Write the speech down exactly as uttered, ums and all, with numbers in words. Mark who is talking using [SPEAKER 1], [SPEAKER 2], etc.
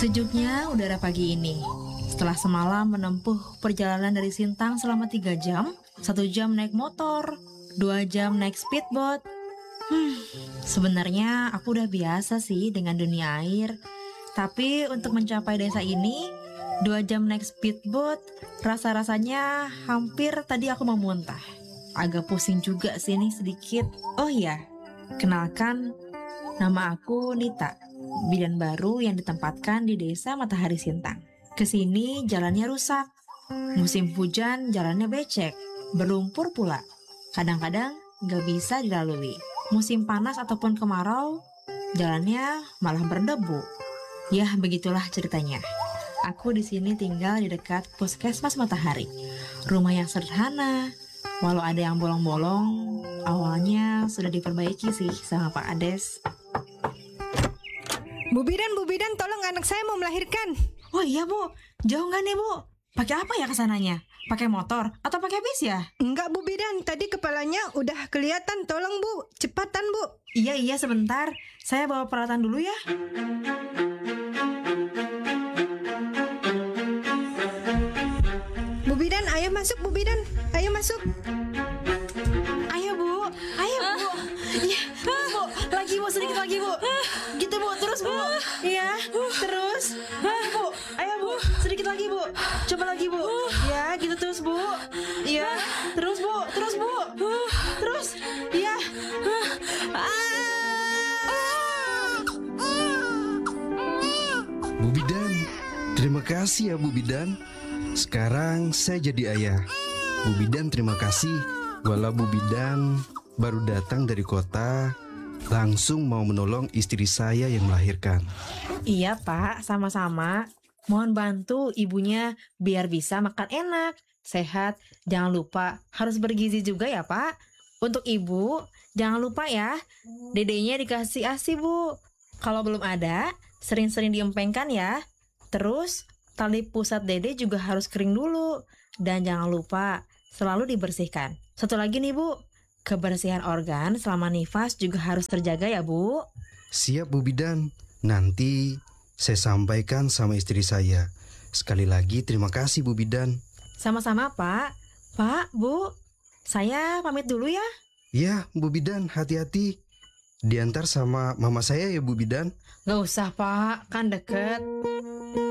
[SPEAKER 1] Sejuknya udara pagi ini. Setelah semalam menempuh perjalanan dari Sintang selama tiga jam, satu jam naik motor, dua jam naik speedboat. Hmm, sebenarnya aku udah biasa sih dengan dunia air. Tapi untuk mencapai desa ini, dua jam naik speedboat, rasa-rasanya hampir tadi aku mau muntah. Agak pusing juga sih nih sedikit. Oh iya, kenalkan, nama aku Nita, bidan baru yang ditempatkan di desa Matahari Sintang. Kesini jalannya rusak, musim hujan jalannya becek, berlumpur pula. Kadang-kadang gak bisa dilalui. Musim panas ataupun kemarau, jalannya malah berdebu. Ya begitulah ceritanya. Aku di sini tinggal di dekat Puskesmas Matahari. Rumah yang sederhana, walau ada yang bolong-bolong, awalnya sudah diperbaiki sih sama Pak Ades.
[SPEAKER 2] Bu Bidan, Bu Bidan, tolong anak saya mau melahirkan.
[SPEAKER 1] Oh iya Bu, jauh nggak nih Bu? Pakai apa ya kesananya? Pakai motor atau pakai bis ya?
[SPEAKER 2] Enggak Bu Bidan, tadi kepalanya udah kelihatan. Tolong Bu, cepatan Bu.
[SPEAKER 1] Iya iya sebentar, saya bawa peralatan dulu ya.
[SPEAKER 2] Bu Bidan, ayo masuk Bu Bidan, ayo masuk.
[SPEAKER 1] Ayo Bu, ayo Bu. Iya, terus Bu, lagi Bu, sedikit lagi Bu. Gitu Bu, terus Bu. Iya, terus. Bu, ayo Bu, sedikit lagi Bu. Coba lagi Bu. Ya, gitu terus Bu. Iya, terus Bu, terus Bu. Terus, iya.
[SPEAKER 3] Bu Bidan, terima kasih ya Bu Bidan. Sekarang saya jadi ayah. Bu Bidan terima kasih. Walau Bu Bidan baru datang dari kota, langsung mau menolong istri saya yang melahirkan.
[SPEAKER 1] Iya Pak, sama-sama. Mohon bantu ibunya biar bisa makan enak, sehat. Jangan lupa harus bergizi juga ya Pak. Untuk ibu, jangan lupa ya, dedenya dikasih ASI Bu. Kalau belum ada, sering-sering diempengkan ya. Terus, tali pusat dede juga harus kering dulu. Dan jangan lupa, selalu dibersihkan. Satu lagi nih Bu, kebersihan organ selama nifas juga harus terjaga ya Bu.
[SPEAKER 3] Siap Bu Bidan, nanti saya sampaikan sama istri saya. Sekali lagi terima kasih Bu Bidan.
[SPEAKER 1] Sama-sama Pak. Pak, Bu, saya pamit dulu ya.
[SPEAKER 3] Ya Bu Bidan, hati-hati. Diantar sama mama saya ya Bu Bidan.
[SPEAKER 1] Gak usah Pak, kan deket.